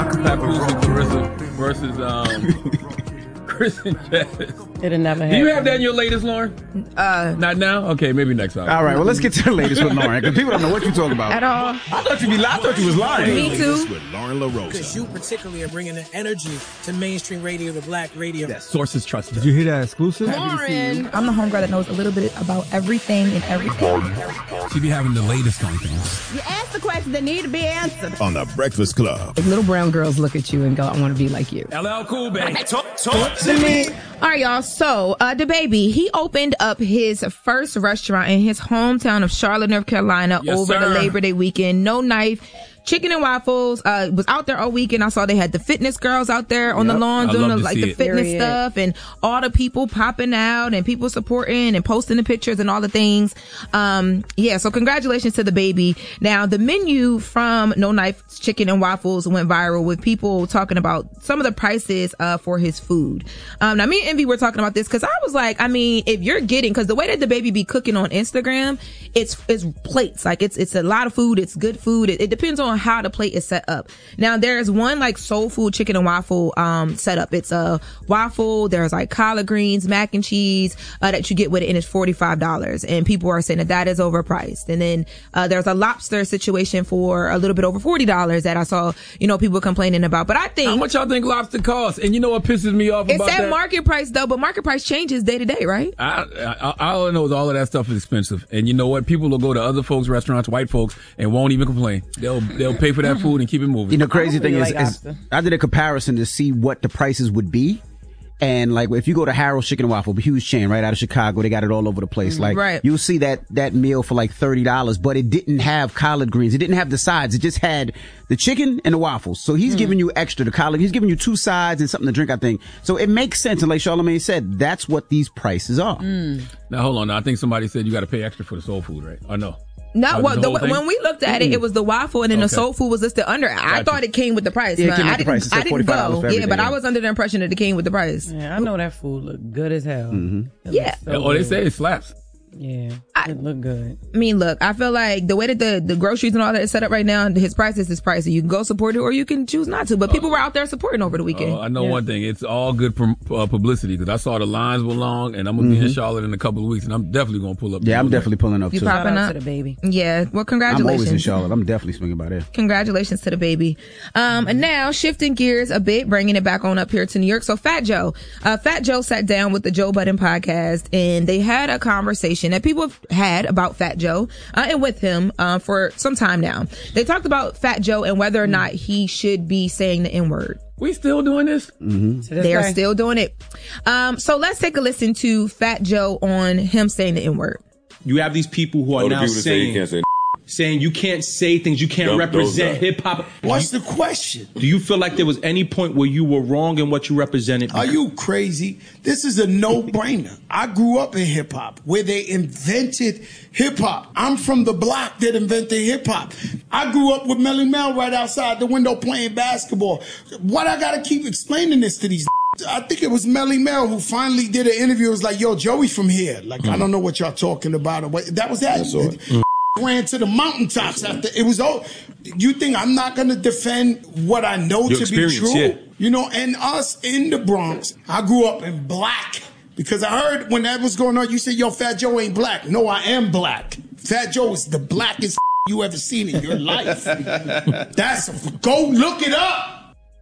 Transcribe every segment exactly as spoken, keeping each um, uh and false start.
Papoose and Carissa versus um, Chris and Jazz. It'll never happen. Do you have that in your latest, Lauren? Uh, Not now? Okay, maybe next time. All right, well, let's get to the latest with Lauren, because people don't know what you're talking about. At all. I thought you be I thought you was lying. Me too. With Lauren LaRosa. Because you particularly are bringing the energy to mainstream radio, the black radio. That sources trusted. Did you hear that exclusive? Lauren. I'm the homegirl that knows a little bit about everything and everything. She be having the latest on things. You ask the questions that need to be answered. On the Breakfast Club. Like little brown girls look at you and go, I want to be like you. L L Cool, baby. Talk, talk to me. All right, y'all. So, uh, DaBaby, he opened up his first restaurant in his hometown of Charlotte, North Carolina Yes, over sir. the Labor Day weekend. No Knife. Chicken and Waffles uh was out there all weekend. I saw they had the fitness girls out there on Yep. the lawn I doing love the, to like see the it. fitness Period. stuff, and all the people popping out and people supporting and posting the pictures and all the things. Um, yeah, so congratulations to DaBaby. Now the menu from No Knife Chicken and Waffles went viral with people talking about some of the prices uh for his food. Um, now me and Envy were talking about this because I was like, I mean, if you're getting, because the way that DaBaby be cooking on Instagram, it's it's plates, like it's it's a lot of food, it's good food. It, it depends on how the plate is set up. Now there's one like soul food chicken and waffle um setup. It's a waffle. There's like collard greens, mac and cheese uh, that you get with it, and it's forty-five dollars. And people are saying that that is overpriced. And then uh there's a lobster situation for a little bit over forty dollars that I saw, you know, people complaining about. But I think How much y'all think lobster costs? And you know what pisses me off it's about at that? market price though, but market price changes day to day, right? I, I, I all I know is all of that stuff is expensive. And you know what? People will go to other folks' restaurants, white folks, and won't even complain. They'll they'll pay for that food and keep it moving. You know, crazy thing really is, like is lobster. I did a comparison to see what the prices would be. And like, if you go to Harold's Chicken and Waffle, a huge chain right out of Chicago, they got it all over the place. Like, Right. you'll see that, that meal for like thirty dollars, but it didn't have collard greens. It didn't have the sides. It just had the chicken and the waffles. So he's giving you extra, the collard. He's giving you two sides and something to drink, I think. So it makes sense. And like Charlamagne said, that's what these prices are. Now, hold on. Now, I think somebody said you got to pay extra for the soul food, right? Or no? No, Oh, well, the the, whole thing? when we looked at it, it was the waffle, and then the Okay. soul food was listed under. I Gotcha. thought it came with the price. Yeah, it man. came with I the didn't, price. It said I didn't forty-five dollars go. for Yeah, everything, but I yeah. was under the impression that it came with the price. Yeah, I know that food look good as hell. Mm-hmm. It Yeah. looks so Oh, they good. say it slaps. Yeah, I- it look good. I mean, look, I feel like the way that the, the groceries and all that is set up right now, his price is his price. You can go support it or you can choose not to. But people were out there supporting over the weekend. Oh, I know Yeah. one thing. It's all good prom- uh, publicity because I saw the lines were long, and I'm gonna be in Charlotte in a couple of weeks, and I'm definitely gonna pull up. Yeah, I'm there. definitely pulling up You too. pop- Shout Popping out up. to the baby. Yeah, well, I'm congratulations. always in Charlotte. I'm definitely swinging by there. Congratulations to DaBaby. Um, and now shifting gears a bit, bringing it back on up here to New York. So Fat Joe, uh, Fat Joe sat down with the Joe Budden podcast, and they had a conversation that people have had about Fat Joe, uh, and with him, uh, for some time now. They talked about Fat Joe and whether or not he should be saying the N-word. We still doing this? Mm-hmm. To this They are day. still doing it. Um, so let's take a listen to Fat Joe on him saying the N-word. You have these people who are Oh, the now people that say you saying, can't say saying you can't say things, you can't Yep, represent those hip hop. What's the question? Do you feel like there was any point where you were wrong in what you represented? Are you crazy? This is a no-brainer. I grew up in hip hop where they invented hip hop. I'm from the block that invented hip hop. I grew up with Melly Mel right outside the window playing basketball. What I gotta keep explaining this to these? I think it was Melly Mel who finally did an interview. It was like, yo, Joey from here. Like, I don't know what y'all talking about. Or what. That was that. That's all right. Ran to the mountaintops after it was all. You think I'm not gonna defend what I know Your to be experience, true? yeah. You know, and us in the Bronx, I grew up in black. Because I heard when that was going on, you said, yo, Fat Joe ain't black. No, I am black. Fat Joe is the blackest you ever seen in your life. That's, go look it up.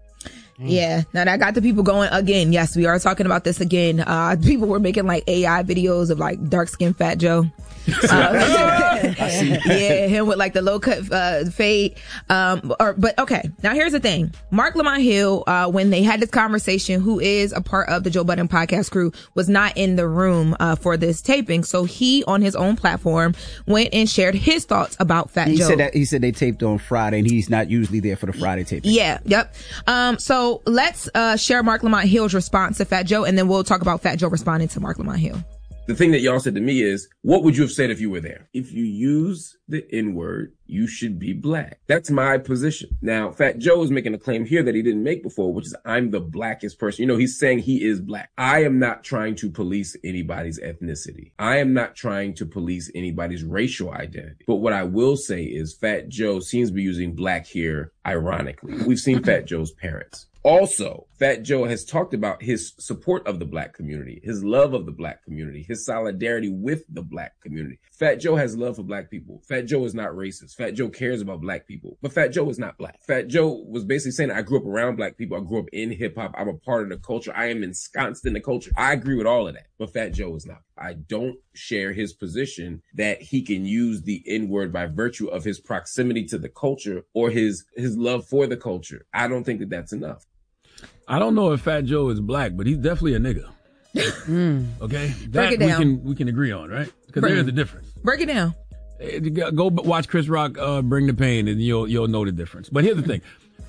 Yeah, now that got the people going again. Yes, we are talking about this again. Uh, people were making like A I videos of like dark skinned Fat Joe. Uh, yeah, him with like the low cut uh, fade. Um, or, but okay, now here's the thing. Mark Lamont Hill, uh, when they had this conversation, who is a part of the Joe Budden podcast crew, was not in the room uh, for this taping. So he, on his own platform, went and shared his thoughts about Fat He Joe. said that he said they taped on Friday, and he's not usually there for the Friday taping. Yeah, yep. Um, so let's uh, share Mark Lamont Hill's response to Fat Joe, and then we'll talk about Fat Joe responding to Mark Lamont Hill. The thing that y'all said to me is, what would you have said if you were there? If you use the N-word, you should be black. That's my position. Now, Fat Joe is making a claim here that he didn't make before, which is I'm the blackest person. You know, he's saying he is black. I am not trying to police anybody's ethnicity. I am not trying to police anybody's racial identity. But what I will say is Fat Joe seems to be using black here ironically. We've seen Fat Joe's parents. Also, Fat Joe has talked about his support of the black community, his love of the black community, his solidarity with the black community. Fat Joe has love for black people. Fat Joe is not racist. Fat Joe cares about black people. But Fat Joe is not black. Fat Joe was basically saying, I grew up around black people. I grew up in hip hop. I'm a part of the culture. I am ensconced in the culture. I agree with all of that. But Fat Joe is not. I don't share his position that he can use the N-word by virtue of his proximity to the culture or his, his love for the culture. I don't think that that's enough. I don't know if Fat Joe is black, but he's definitely a nigga. mm. Okay? That Break it down. we can we can agree on, right? Because there is a difference. Break it down. Go watch Chris Rock uh, Bring the Pain and you'll you'll know the difference. But here's the thing.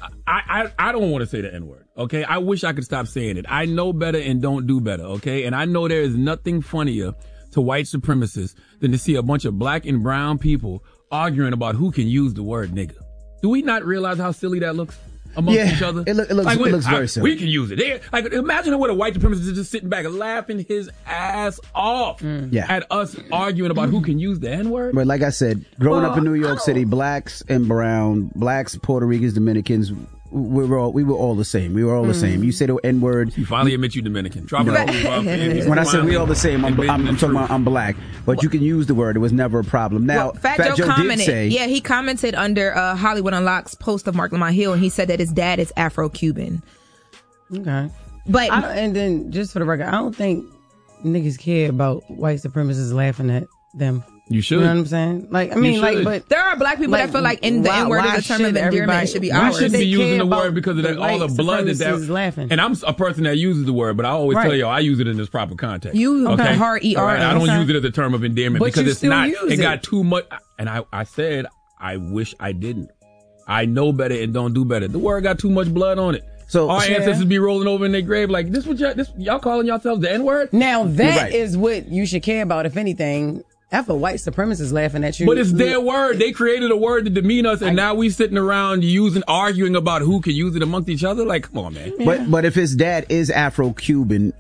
I, I, I don't want to say the N-word, okay? I wish I could stop saying it. I know better and don't do better, okay? And I know there is nothing funnier to white supremacists than to see a bunch of black and brown people arguing about who can use the word nigga. Do we not realize how silly that looks? Amongst yeah, each other. It, look, it looks, like, it looks very silly. We can use it. They, like, imagine what a white supremacist is just sitting back laughing his ass off mm. yeah. at us arguing about who can use the N-word. But like I said, growing well, up in New York City, blacks and brown, blacks, Puerto Ricans, Dominicans, we were all we were all the same. We were all the mm. same. You say the N-word. You finally admit you Dominican. Drop no. it off. When I said we all the same, I'm, I'm, I'm talking about I'm black. But well, you can use the word. It was never a problem. Now, well, Fat, Fat Joe, Joe commented. did say, yeah, he commented under uh, Hollywood Unlocked's post of Mark Lamont Hill, and he said that his dad is Afro-Cuban. Okay. But I, and then just for the record, I don't think niggas care about white supremacists laughing at them. You should. You know what I'm saying? Like, I mean, like, but there are black people like, that feel like in the why, N-word is a term of endearment. It should be ours. We shouldn't be using the word because of that, all the blood that that. Laughing. And I'm a person that uses the word, but I always right. tell you, I use it in its proper context. You okay? hard E R. Right. I don't use it as a term of endearment but because it's not. It, it got too much. And I, I said, I wish I didn't. I know better and don't do better. The word got too much blood on it. So our yeah. ancestors be rolling over in their grave like this. What y'all, this y'all calling yourselves the N-word? Now that right. is what you should care about, if anything. That's a white supremacist laughing at you. But it's their word. They created a word to demean us, and I, now we sitting around using, arguing about who can use it amongst each other. Like, come on, man. Yeah. But but if his dad is Afro-Cuban,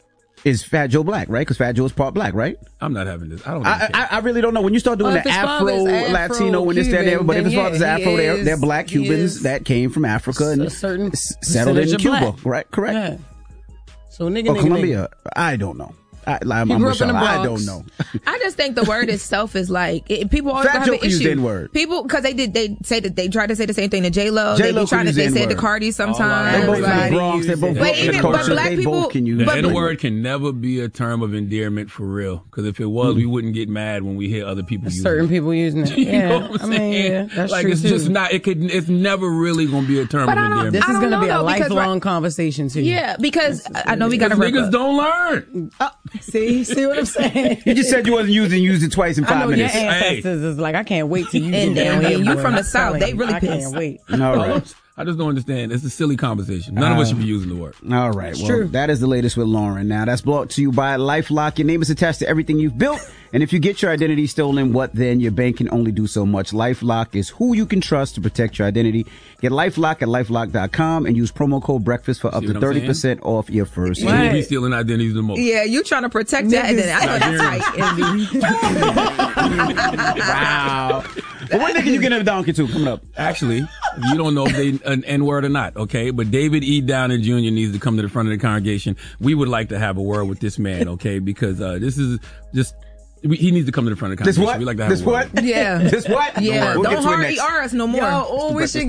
is Fat Joe black, right? Because Fat Joe is part black, right? I'm not having this. I don't. I, I, I really don't know. When you start doing well, the Afro, Afro Latino, when this, that, there, but if his father's yeah, Afro, they're, they're black Cubans that came from Africa and a certain settled in Cuba, black. right? Correct. Yeah. So nigga, or nigga, Colombia. Nigga. I don't know. I, I'm, he I'm grew up in the Bronx. I don't know. I just think the word itself is like it, people always Fat have Joe an issue. N-word. People because they did they say that they tried to say the same thing to J Lo. J-Lo they be trying to they said to N-word. Cardi sometimes. They both like, in the Bronx. They both but in even the but culture. black They people both can use the but, N-word can never be a term of endearment for real. Because if it was, mm. we wouldn't get mad when we hear other people using certain it. people using it. you Yeah, know what I'm I mean, saying? yeah, that's like true it's too. just not. It could. It's never really gonna be a term but of I don't, endearment. This I is don't gonna know, be a though, lifelong right, conversation too. Yeah, because I know we got to niggas don't learn. Uh, see, see what I'm saying? You just said you wasn't using used it twice in five I know minutes. Your ancestors hey. is like, I can't wait to use and it down here. You from the South? They really I pissed. can't wait. All right. I just don't understand. It's a silly conversation. None uh, of us should be using the word. All right. It's well, true. That is the latest with Lauren. Now, that's brought to you by LifeLock. Your name is attached to everything you've built. And if you get your identity stolen, what then? Your bank can only do so much. LifeLock is who you can trust to protect your identity. Get LifeLock at LifeLock dot com and use promo code BREAKFAST for up See to thirty percent off your first year. Who be stealing identities the most? Yeah, you trying to protect that identity. I know that's right. Wow. Well, what nigga you getting a donkey to coming up? Actually, you don't know if they an N-word or not, okay? But David E. Downer Junior needs to come to the front of the congregation. We would like to have a word with this man, okay? Because uh, this is just... We, he needs to come to the front of the congregation. This what? We like to have this a word. what? Yeah. This what? Yeah. We'll don't get to it hard next. E R us no more. Yo, oh, we should